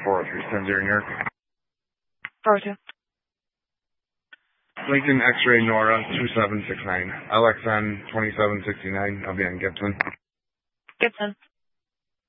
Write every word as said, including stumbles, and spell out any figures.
four oh three seven zero New York. four oh two. Lincoln X-Ray Nora two seven six nine. L X N twenty-seven sixty-nine. I'll be on Gibson. Gibson.